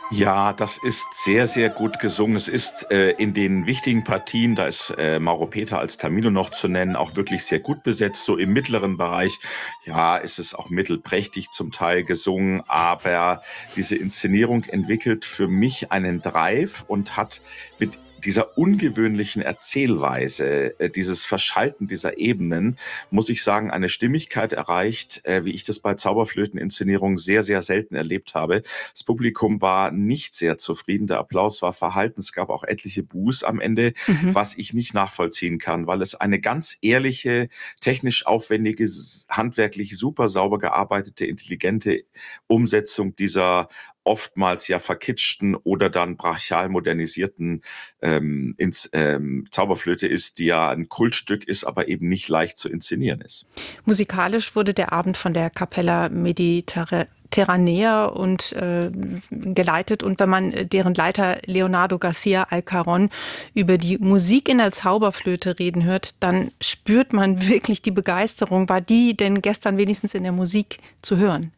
Ja, das ist sehr, sehr gut gesungen. Es ist in den wichtigen Partien, da ist Mauro Peter als Tamino noch zu nennen, auch wirklich sehr gut besetzt. So im mittleren Bereich, ja, ist es auch mittelprächtig zum Teil gesungen, aber diese Inszenierung entwickelt für mich einen Drive und hat mit dieser ungewöhnlichen Erzählweise, dieses Verschalten dieser Ebenen, muss ich sagen, eine Stimmigkeit erreicht, wie ich das bei Zauberflöteninszenierungen sehr, sehr selten erlebt habe. Das Publikum war nicht sehr zufrieden. Der Applaus war verhalten. Es gab auch etliche Buhs am Ende, Mhm. was ich nicht nachvollziehen kann, weil es eine ganz ehrliche, technisch aufwendige, handwerklich super sauber gearbeitete, intelligente Umsetzung dieser oftmals ja verkitschten oder dann brachial modernisierten Zauberflöte ist, die ja ein Kultstück ist, aber eben nicht leicht zu inszenieren ist. Musikalisch wurde der Abend von der Capella Mediterranea und geleitet. Und wenn man deren Leiter Leonardo Garcia Alcaron über die Musik in der Zauberflöte reden hört, dann spürt man wirklich die Begeisterung. War die denn gestern wenigstens in der Musik zu hören?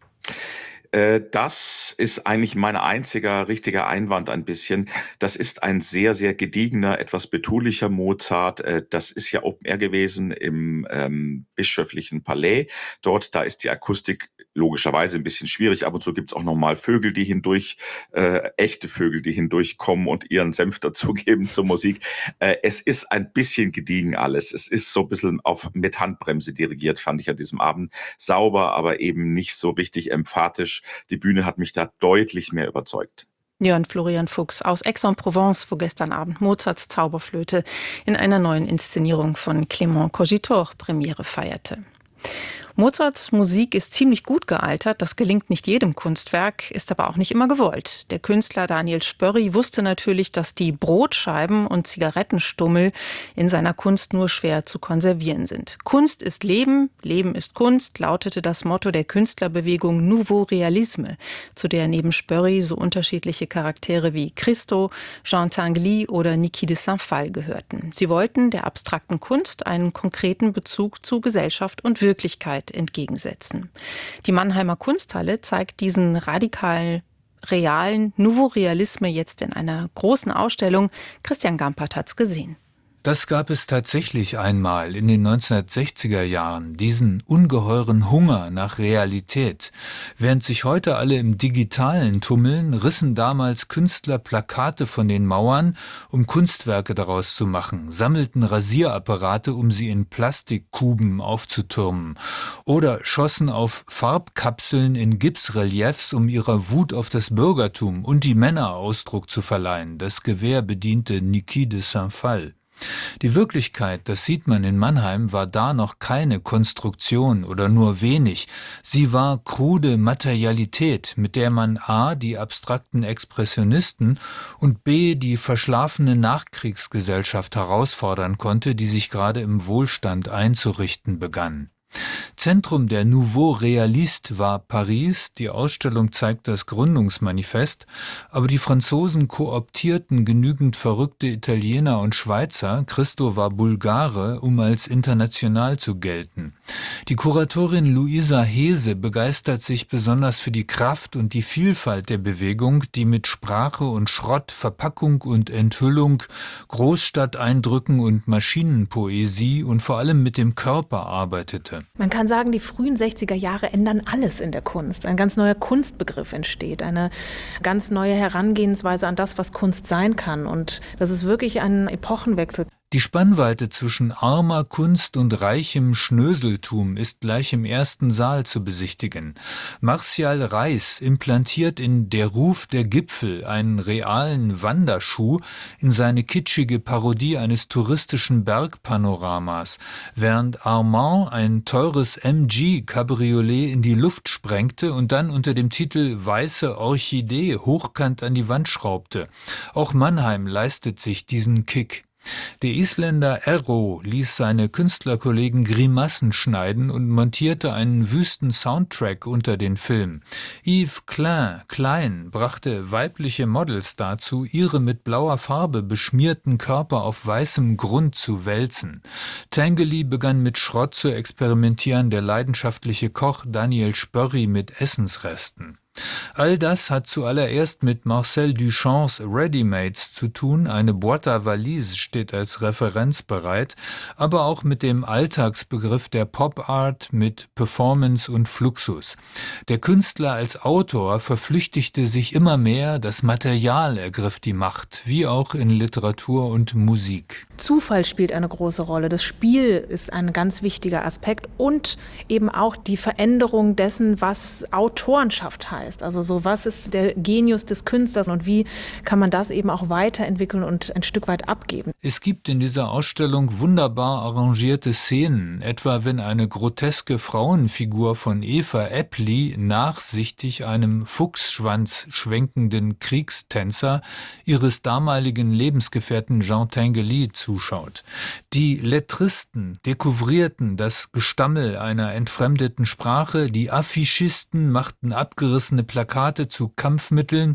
Das ist eigentlich mein einziger richtiger Einwand ein bisschen. Das ist ein sehr, sehr gediegener, etwas betulicher Mozart. Das ist ja Open Air gewesen im Bischöflichen Palais. Dort, da ist die Akustik logischerweise ein bisschen schwierig. Ab und zu gibt's auch nochmal Vögel, die hindurch, echte Vögel, die hindurchkommen und ihren Senf dazugeben zur Musik. Es ist ein bisschen gediegen alles. Es ist so ein bisschen mit Handbremse dirigiert, fand ich an diesem Abend. Sauber, aber eben nicht so richtig emphatisch. Die Bühne hat mich da deutlich mehr überzeugt. Jörn Florian Fuchs aus Aix-en-Provence, wo gestern Abend Mozarts Zauberflöte in einer neuen Inszenierung von Clément Cogitor Premiere feierte. Mozarts Musik ist ziemlich gut gealtert, das gelingt nicht jedem Kunstwerk, ist aber auch nicht immer gewollt. Der Künstler Daniel Spörri wusste natürlich, dass die Brotscheiben und Zigarettenstummel in seiner Kunst nur schwer zu konservieren sind. Kunst ist Leben, Leben ist Kunst, lautete das Motto der Künstlerbewegung Nouveau Realisme, zu der neben Spörri so unterschiedliche Charaktere wie Christo, Jean Tinguely oder Niki de Saint-Phalle gehörten. Sie wollten der abstrakten Kunst einen konkreten Bezug zu Gesellschaft und Wirklichkeit entgegensetzen. Die Mannheimer Kunsthalle zeigt diesen radikal realen Nouveau Realisme jetzt in einer großen Ausstellung. Christian Gampert hat's gesehen. Das gab es tatsächlich einmal in den 1960er Jahren, diesen ungeheuren Hunger nach Realität. Während sich heute alle im Digitalen tummeln, rissen damals Künstler Plakate von den Mauern, um Kunstwerke daraus zu machen, sammelten Rasierapparate, um sie in Plastikkuben aufzutürmen, oder schossen auf Farbkapseln in Gipsreliefs, um ihrer Wut auf das Bürgertum und die Männer Ausdruck zu verleihen, das Gewehr bediente Niki de Saint-Phalle. Die Wirklichkeit, das sieht man in Mannheim, war da noch keine Konstruktion oder nur wenig. Sie war krude Materialität, mit der man a. die abstrakten Expressionisten und b. die verschlafene Nachkriegsgesellschaft herausfordern konnte, die sich gerade im Wohlstand einzurichten begann. Zentrum der Nouveau Realiste war Paris, die Ausstellung zeigt das Gründungsmanifest, aber die Franzosen kooptierten genügend verrückte Italiener und Schweizer, Christo war Bulgare, um als international zu gelten. Die Kuratorin Luisa Hese begeistert sich besonders für die Kraft und die Vielfalt der Bewegung, die mit Sprache und Schrott, Verpackung und Enthüllung, Großstadteindrücken und Maschinenpoesie und vor allem mit dem Körper arbeitete. Man kann sagen, die frühen 60er Jahre ändern alles in der Kunst. Ein ganz neuer Kunstbegriff entsteht, eine ganz neue Herangehensweise an das, was Kunst sein kann. Und das ist wirklich ein Epochenwechsel. Die Spannweite zwischen armer Kunst und reichem Schnöseltum ist gleich im ersten Saal zu besichtigen. Martial Reis implantiert in Der Ruf der Gipfel einen realen Wanderschuh in seine kitschige Parodie eines touristischen Bergpanoramas, während Armand ein teures MG-Cabriolet in die Luft sprengte und dann unter dem Titel Weiße Orchidee hochkant an die Wand schraubte. Auch Mannheim leistet sich diesen Kick. Der Isländer Erro ließ seine Künstlerkollegen Grimassen schneiden und montierte einen wüsten Soundtrack unter den Film. Yves Klein brachte weibliche Models dazu, ihre mit blauer Farbe beschmierten Körper auf weißem Grund zu wälzen. Tinguely begann mit Schrott zu experimentieren, der leidenschaftliche Koch Daniel Spörri mit Essensresten. All das hat zuallererst mit Marcel Duchamps Readymates zu tun. Eine Boîte à Valise steht als Referenz bereit, aber auch mit dem Alltagsbegriff der Pop Art, mit Performance und Fluxus. Der Künstler als Autor verflüchtigte sich immer mehr, das Material ergriff die Macht, wie auch in Literatur und Musik. Zufall spielt eine große Rolle. Das Spiel ist ein ganz wichtiger Aspekt und eben auch die Veränderung dessen, was Autorenschaft heißt. Also so, was ist der Genius des Künstlers und wie kann man das eben auch weiterentwickeln und ein Stück weit abgeben. Es gibt in dieser Ausstellung wunderbar arrangierte Szenen, etwa wenn eine groteske Frauenfigur von Eva Epli nachsichtig einem Fuchsschwanz schwenkenden Kriegstänzer ihres damaligen Lebensgefährten Jean Tinguely zuschaut. Die Lettristen dekouvrierten das Gestammel einer entfremdeten Sprache, die Affichisten machten abgerissene Plakate zu Kampfmitteln,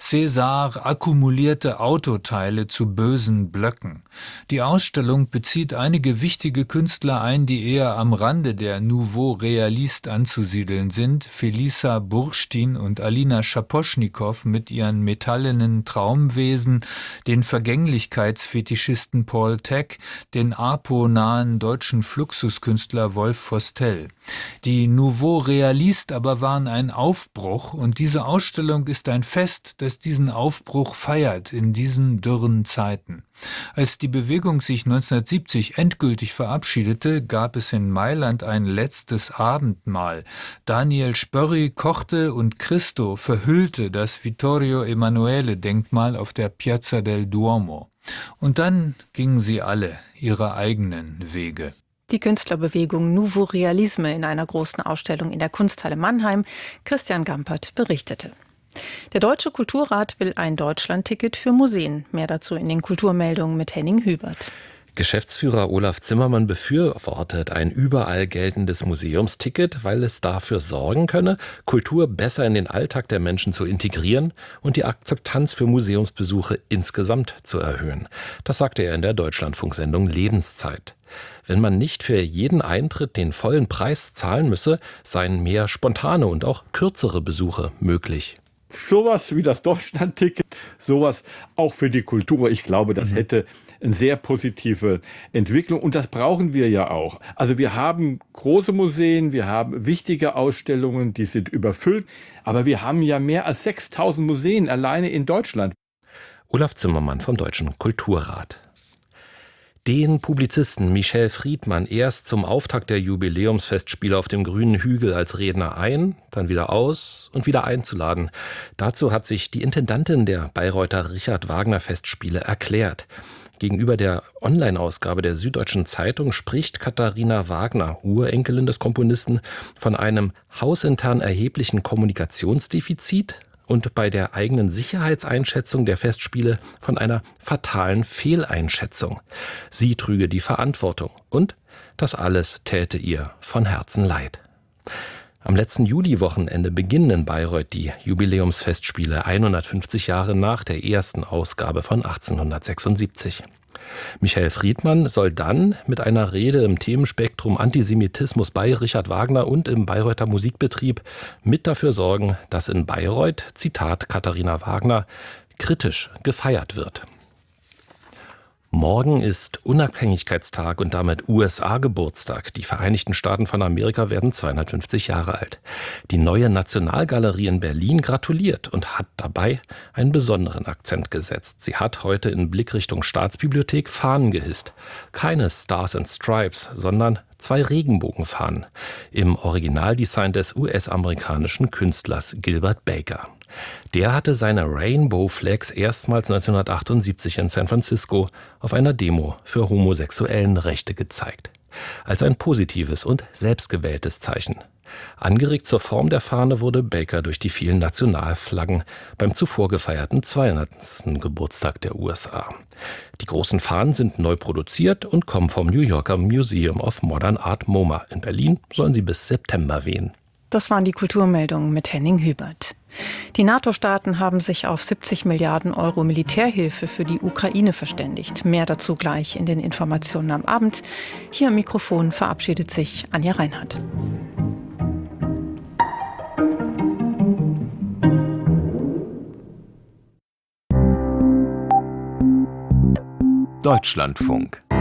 César akkumulierte Autoteile zu bösen Blöcken. Die Ausstellung bezieht einige wichtige Künstler ein, die eher am Rande der Nouveau Realiste anzusiedeln sind. Felisa Bursztyn und Alina Schaposchnikow mit ihren metallenen Traumwesen, den Vergänglichkeitsfetischisten Paul Thek, den apo-nahen deutschen Fluxuskünstler Wolf Vostell. Die Nouveau Realiste aber waren ein Aufbruch und diese Ausstellung ist ein Fest, das diesen Aufbruch feiert in diesen dürren Zeiten. Als die Bewegung sich 1970 endgültig verabschiedete, gab es in Mailand ein letztes Abendmahl. Daniel Spörri kochte und Christo verhüllte das Vittorio Emanuele-Denkmal auf der Piazza del Duomo. Und dann gingen sie alle ihre eigenen Wege. Die Künstlerbewegung Nouveau Realisme in einer großen Ausstellung in der Kunsthalle Mannheim. Christian Gampert berichtete. Der Deutsche Kulturrat will ein Deutschlandticket für Museen. Mehr dazu in den Kulturmeldungen mit Henning Hübert. Geschäftsführer Olaf Zimmermann befürwortet ein überall geltendes Museumsticket, weil es dafür sorgen könne, Kultur besser in den Alltag der Menschen zu integrieren und die Akzeptanz für Museumsbesuche insgesamt zu erhöhen. Das sagte er in der Deutschlandfunksendung Lebenszeit. Wenn man nicht für jeden Eintritt den vollen Preis zahlen müsse, seien mehr spontane und auch kürzere Besuche möglich. Sowas wie das Deutschlandticket, sowas auch für die Kultur. Ich glaube, das hätte eine sehr positive Entwicklung und das brauchen wir ja auch. Also wir haben große Museen, wir haben wichtige Ausstellungen, die sind überfüllt, aber wir haben ja mehr als 6.000 Museen alleine in Deutschland. Olaf Zimmermann vom Deutschen Kulturrat. Den Publizisten Michel Friedmann erst zum Auftakt der Jubiläumsfestspiele auf dem Grünen Hügel als Redner ein, dann wieder aus und wieder einzuladen. Dazu hat sich die Intendantin der Bayreuther Richard Wagner Festspiele erklärt. Gegenüber der Online-Ausgabe der Süddeutschen Zeitung spricht Katharina Wagner, Urenkelin des Komponisten, von einem hausintern erheblichen Kommunikationsdefizit und bei der eigenen Sicherheitseinschätzung der Festspiele von einer fatalen Fehleinschätzung. Sie trüge die Verantwortung und das alles täte ihr von Herzen leid. Am letzten Juliwochenende beginnen in Bayreuth die Jubiläumsfestspiele 150 Jahre nach der ersten Ausgabe von 1876. Michael Friedmann soll dann mit einer Rede im Themenspektrum Antisemitismus bei Richard Wagner und im Bayreuther Musikbetrieb mit dafür sorgen, dass in Bayreuth, Zitat Katharina Wagner, kritisch gefeiert wird. Morgen ist Unabhängigkeitstag und damit USA-Geburtstag. Die Vereinigten Staaten von Amerika werden 250 Jahre alt. Die neue Nationalgalerie in Berlin gratuliert und hat dabei einen besonderen Akzent gesetzt. Sie hat heute in Blickrichtung Staatsbibliothek Fahnen gehisst. Keine Stars and Stripes, sondern 2 Regenbogenfahnen im Originaldesign des US-amerikanischen Künstlers Gilbert Baker. Der hatte seine Rainbow Flags erstmals 1978 in San Francisco auf einer Demo für homosexuellen Rechte gezeigt. Als ein positives und selbstgewähltes Zeichen. Angeregt zur Form der Fahne wurde Baker durch die vielen Nationalflaggen beim zuvor gefeierten 200. Geburtstag der USA. Die großen Fahnen sind neu produziert und kommen vom New Yorker Museum of Modern Art MoMA. In Berlin sollen sie bis September wehen. Das waren die Kulturmeldungen mit Henning Hübert. Die NATO-Staaten haben sich auf 70 Milliarden Euro Militärhilfe für die Ukraine verständigt. Mehr dazu gleich in den Informationen am Abend. Hier am Mikrofon verabschiedet sich Anja Reinhardt. Deutschlandfunk.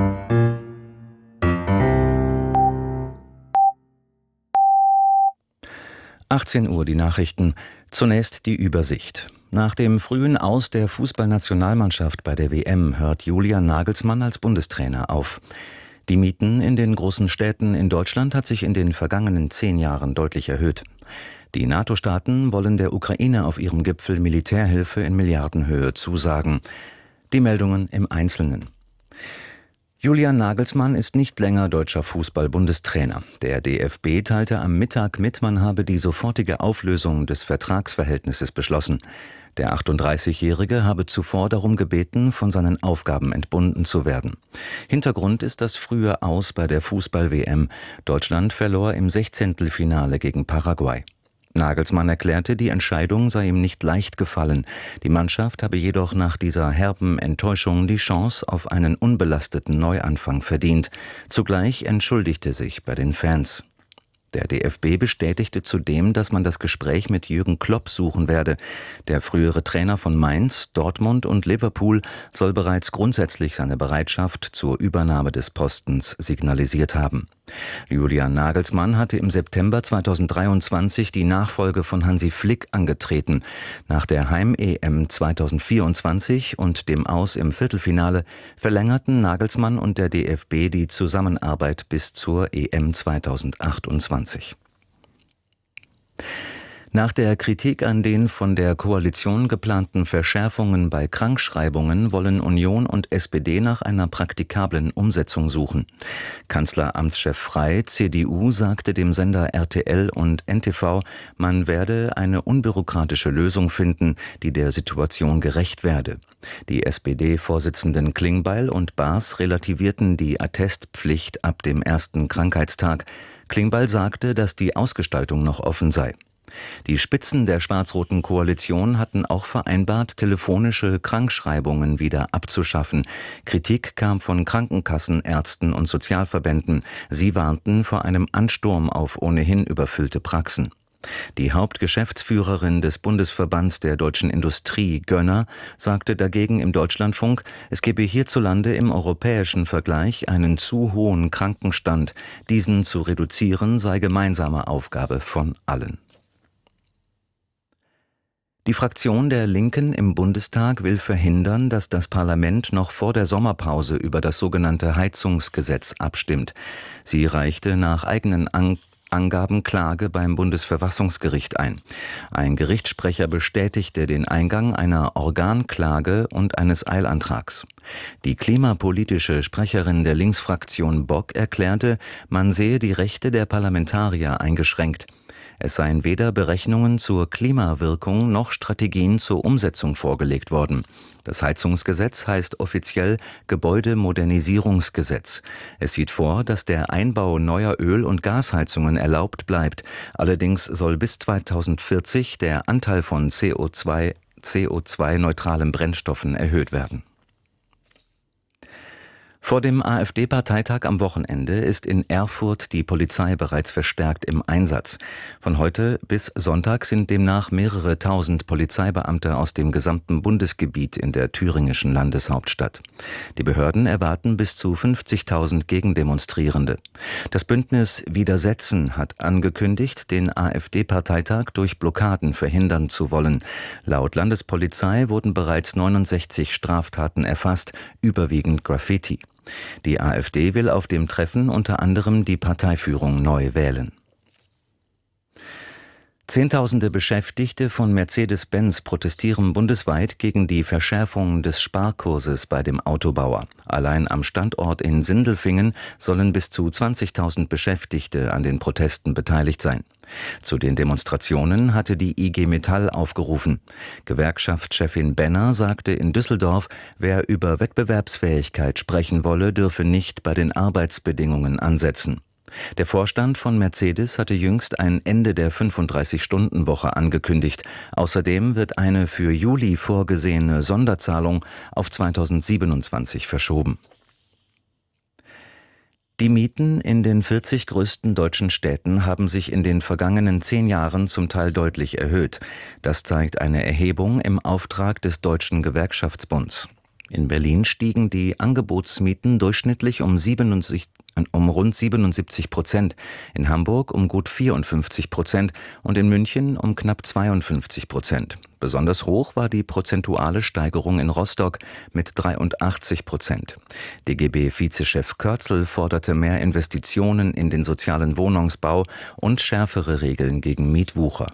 Uhr die Nachrichten. Zunächst die Übersicht. Nach dem frühen Aus der Fußballnationalmannschaft bei der WM hört Julian Nagelsmann als Bundestrainer auf. Die Mieten in den großen Städten in Deutschland hat sich in den vergangenen 10 Jahren deutlich erhöht. Die NATO-Staaten wollen der Ukraine auf ihrem Gipfel Militärhilfe in Milliardenhöhe zusagen. Die Meldungen im Einzelnen. Julian Nagelsmann ist nicht länger deutscher Fußball-Bundestrainer. Der DFB teilte am Mittag mit, man habe die sofortige Auflösung des Vertragsverhältnisses beschlossen. Der 38-Jährige habe zuvor darum gebeten, von seinen Aufgaben entbunden zu werden. Hintergrund ist das frühe Aus bei der Fußball-WM. Deutschland verlor im 16. gegen Paraguay. Nagelsmann erklärte, die Entscheidung sei ihm nicht leicht gefallen. Die Mannschaft habe jedoch nach dieser herben Enttäuschung die Chance auf einen unbelasteten Neuanfang verdient. Zugleich entschuldigte sich bei den Fans. Der DFB bestätigte zudem, dass man das Gespräch mit Jürgen Klopp suchen werde. Der frühere Trainer von Mainz, Dortmund und Liverpool soll bereits grundsätzlich seine Bereitschaft zur Übernahme des Postens signalisiert haben. Julian Nagelsmann hatte im September 2023 die Nachfolge von Hansi Flick angetreten. Nach der Heim-EM 2024 und dem Aus im Viertelfinale verlängerten Nagelsmann und der DFB die Zusammenarbeit bis zur EM 2028. Nach der Kritik an den von der Koalition geplanten Verschärfungen bei Krankschreibungen wollen Union und SPD nach einer praktikablen Umsetzung suchen. Kanzleramtschef Frey, CDU, sagte dem Sender RTL und NTV, man werde eine unbürokratische Lösung finden, die der Situation gerecht werde. Die SPD-Vorsitzenden Klingbeil und Baas relativierten die Attestpflicht ab dem ersten Krankheitstag. Klingbeil sagte, dass die Ausgestaltung noch offen sei. Die Spitzen der schwarz-roten Koalition hatten auch vereinbart, telefonische Krankschreibungen wieder abzuschaffen. Kritik kam von Krankenkassen, Ärzten und Sozialverbänden. Sie warnten vor einem Ansturm auf ohnehin überfüllte Praxen. Die Hauptgeschäftsführerin des Bundesverbands der deutschen Industrie, Gönner, sagte dagegen im Deutschlandfunk, es gebe hierzulande im europäischen Vergleich einen zu hohen Krankenstand. Diesen zu reduzieren sei gemeinsame Aufgabe von allen. Die Fraktion der Linken im Bundestag will verhindern, dass das Parlament noch vor der Sommerpause über das sogenannte Heizungsgesetz abstimmt. Sie reichte nach eigenen Angaben Klage beim Bundesverfassungsgericht ein. Ein Gerichtssprecher bestätigte den Eingang einer Organklage und eines Eilantrags. Die klimapolitische Sprecherin der Linksfraktion Bock erklärte, man sehe die Rechte der Parlamentarier eingeschränkt. Es seien weder Berechnungen zur Klimawirkung noch Strategien zur Umsetzung vorgelegt worden. Das Heizungsgesetz heißt offiziell Gebäudemodernisierungsgesetz. Es sieht vor, dass der Einbau neuer Öl- und Gasheizungen erlaubt bleibt. Allerdings soll bis 2040 der Anteil von CO2-neutralen Brennstoffen erhöht werden. Vor dem AfD-Parteitag am Wochenende ist in Erfurt die Polizei bereits verstärkt im Einsatz. Von heute bis Sonntag sind demnach mehrere tausend Polizeibeamte aus dem gesamten Bundesgebiet in der thüringischen Landeshauptstadt. Die Behörden erwarten bis zu 50.000 Gegendemonstrierende. Das Bündnis Widersetzen hat angekündigt, den AfD-Parteitag durch Blockaden verhindern zu wollen. Laut Landespolizei wurden bereits 69 Straftaten erfasst, überwiegend Graffiti. Die AfD will auf dem Treffen unter anderem die Parteiführung neu wählen. Zehntausende Beschäftigte von Mercedes-Benz protestieren bundesweit gegen die Verschärfung des Sparkurses bei dem Autobauer. Allein am Standort in Sindelfingen sollen bis zu 20.000 Beschäftigte an den Protesten beteiligt sein. Zu den Demonstrationen hatte die IG Metall aufgerufen. Gewerkschaftschefin Benner sagte in Düsseldorf, wer über Wettbewerbsfähigkeit sprechen wolle, dürfe nicht bei den Arbeitsbedingungen ansetzen. Der Vorstand von Mercedes hatte jüngst ein Ende der 35-Stunden-Woche angekündigt. Außerdem wird eine für Juli vorgesehene Sonderzahlung auf 2027 verschoben. Die Mieten in den 40 größten deutschen Städten haben sich in den vergangenen 10 Jahren zum Teil deutlich erhöht. Das zeigt eine Erhebung im Auftrag des Deutschen Gewerkschaftsbunds. In Berlin stiegen die Angebotsmieten durchschnittlich um rund 77%, in Hamburg um gut 54% und in München um knapp 52%. Besonders hoch war die prozentuale Steigerung in Rostock mit 83%. DGB-Vizechef Kürzel forderte mehr Investitionen in den sozialen Wohnungsbau und schärfere Regeln gegen Mietwucher.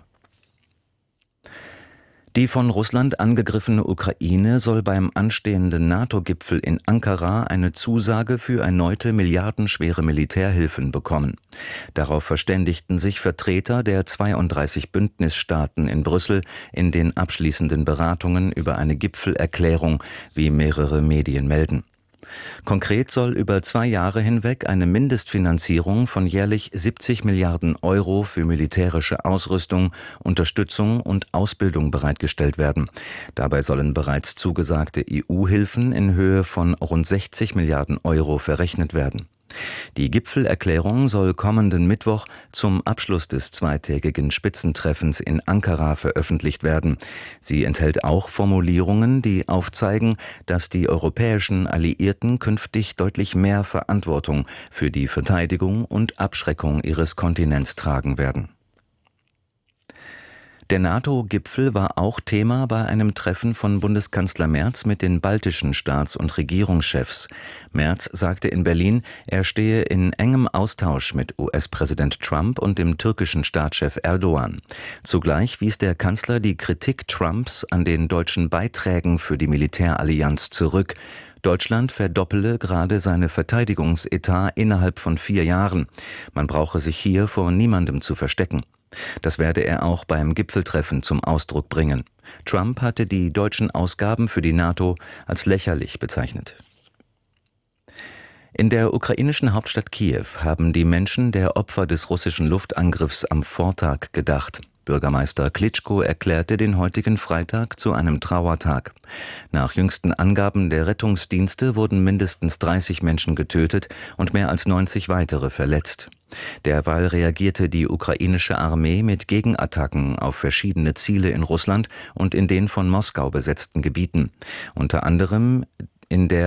Die von Russland angegriffene Ukraine soll beim anstehenden NATO-Gipfel in Ankara eine Zusage für erneute milliardenschwere Militärhilfen bekommen. Darauf verständigten sich Vertreter der 32 Bündnisstaaten in Brüssel in den abschließenden Beratungen über eine Gipfelerklärung, wie mehrere Medien melden. Konkret soll über 2 Jahre hinweg eine Mindestfinanzierung von jährlich 70 Milliarden Euro für militärische Ausrüstung, Unterstützung und Ausbildung bereitgestellt werden. Dabei sollen bereits zugesagte EU-Hilfen in Höhe von rund 60 Milliarden Euro verrechnet werden. Die Gipfelerklärung soll kommenden Mittwoch zum Abschluss des zweitägigen Spitzentreffens in Ankara veröffentlicht werden. Sie enthält auch Formulierungen, die aufzeigen, dass die europäischen Alliierten künftig deutlich mehr Verantwortung für die Verteidigung und Abschreckung ihres Kontinents tragen werden. Der NATO-Gipfel war auch Thema bei einem Treffen von Bundeskanzler Merz mit den baltischen Staats- und Regierungschefs. Merz sagte in Berlin, er stehe in engem Austausch mit US-Präsident Trump und dem türkischen Staatschef Erdogan. Zugleich wies der Kanzler die Kritik Trumps an den deutschen Beiträgen für die Militärallianz zurück. Deutschland verdoppele gerade seine Verteidigungsetat innerhalb von 4 Jahren. Man brauche sich hier vor niemandem zu verstecken. Das werde er auch beim Gipfeltreffen zum Ausdruck bringen. Trump hatte die deutschen Ausgaben für die NATO als lächerlich bezeichnet. In der ukrainischen Hauptstadt Kiew haben die Menschen der Opfer des russischen Luftangriffs am Vortag gedacht. Bürgermeister Klitschko erklärte den heutigen Freitag zu einem Trauertag. Nach jüngsten Angaben der Rettungsdienste wurden mindestens 30 Menschen getötet und mehr als 90 weitere verletzt. Derweil reagierte die ukrainische Armee mit Gegenattacken auf verschiedene Ziele in Russland und in den von Moskau besetzten Gebieten, unter anderem in der